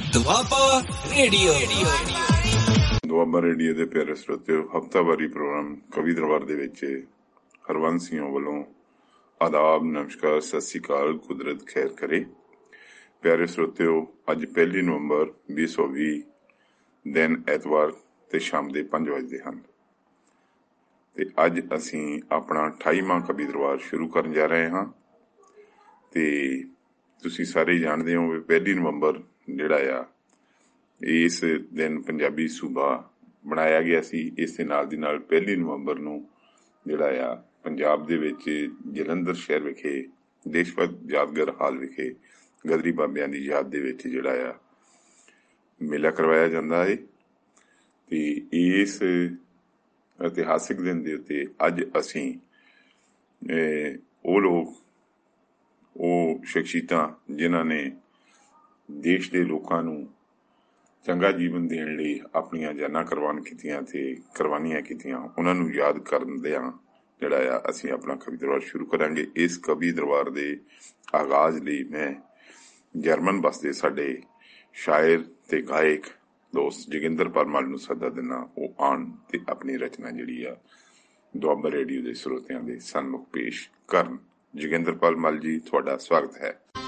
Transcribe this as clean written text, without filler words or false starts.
Doaba radio Doaba radio ਦੇ ਪਿਆਰੇ ਸਰੋਤਿਓ, ਹਫ਼ਤਾਵਾਰੀ ਪ੍ਰੋਗਰਾਮ ਕਵੀ ਦਰਬਾਰ ਦੇ ਵਿੱਚ ਹਰਵੰਸ ਸਿੰਘ ਵੱਲੋਂ ਆਦਾਬ, ਨਮਸਕਾਰ, ਸਤਿ ਸ਼੍ਰੀ ਅਕਾਲ, ਕੁਦਰਤ ਖੈਰ ਕਰੇ। ਪਿਆਰੇ ਸਰੋਤਿਓ, ਅੱਜ 1 ਨਵੰਬਰ 2020 ਦਿਨ ਐਤਵਾਰ ਤੇ ਸ਼ਾਮ ਦੇ 5 ਵਜੇ ਹਨ ਤੇ ਅੱਜ ਅਸੀਂ ਆਪਣਾ 28ਵਾਂ ਕਵੀ ਦਰਬਾਰ ਸ਼ੁਰੂ ਕਰਨ ਜਾ ਰਹੇ ਹਾਂ। ਤੇ ਤੁਸੀਂ ਸਾਰੇ ਜਾਣਦੇ ਹੋ ਵੀ 1 ਨਵੰਬਰ ਜਿਹੜਾ ਆ ਇਸ ਦਿਨ ਪੰਜਾਬੀ ਸੂਬਾ ਬਣਾਇਆ ਗਿਆ ਸੀ। ਇਸ ਦੇ ਨਾਲ ਦੀ ਨਾਲ 1 ਨਵੰਬਰ ਨੂੰ ਜਿਹੜਾ ਆ ਪੰਜਾਬ ਦੇ ਵਿੱਚ ਜਲੰਧਰ ਸ਼ਹਿਰ ਵਿਖੇ ਦੇਸ਼ ਭਗਤ ਯਾਦਗਾਰ ਹਾਲ ਵਿਖੇ ਗਦਰੀ ਬਾਬਿਆਂ ਦੀ ਯਾਦ ਦੇ ਵਿੱਚ ਜਿਹੜਾ ਆ ਮੇਲਾ ਕਰਵਾਇਆ ਜਾਂਦਾ ਹੈ। ਤੇ ਇਸ ਇਤਿਹਾਸਿਕ ਦਿਨ ਦੇ ਉੱਤੇ ਅੱਜ ਅਸੀਂ ਉਹ ਸ਼ਖਸੀਅਤਾਂ ਜਿਨ੍ਹਾਂ ਨੇ ਦੇਸ਼ ਦੇ ਲੋਕਾਂ ਨੂੰ ਚੰਗਾ ਜੀਵਨ ਦੇਣ ਲਈ ਆਪਣੀਆਂ ਜਾਨਾਂ ਕੁਰਬਾਨੀਆਂ ਕੀਤੀਆਂ, ਉਹਨਾਂ ਨੂੰ ਯਾਦ ਕਰਦਿਆਂ ਜਿਹੜਾ ਆ ਅਸੀਂ ਆਪਣਾ ਕਵੀ ਦਰਬਾਰ ਸ਼ੁਰੂ ਕਰਾਂਗੇ। ਇਸ ਕਵੀ ਦਰਬਾਰ ਦੇ ਆਗਾਜ਼ ਲਈ ਮੈਂ ਜਰਮਨ ਵਸਦੇ ਸਾਡੇ ਸ਼ਾਇਰ ਤੇ ਗਾਇਕ ਦੋਸਤ ਜੋਗਿੰਦਰ ਪਰਮਲ ਨੂੰ ਸੱਦਾ ਦਿੰਦਾ, ਉਹ ਆਉਣ ਤੇ ਆਪਣੀ ਰਚਨਾ ਜਿਹੜੀ ਆ ਦੁਆਬਾ ਰੇਡੀਓ ਦੇ ਸਰੋਤਿਆਂ ਦੇ ਸਨਮੁਖ ਪੇਸ਼ ਕਰਨ। ਜੋਗਿੰਦਰ ਪਰਮਲ ਜੀ, ਤੁਹਾਡਾ ਸਵਾਗਤ ਹੈ।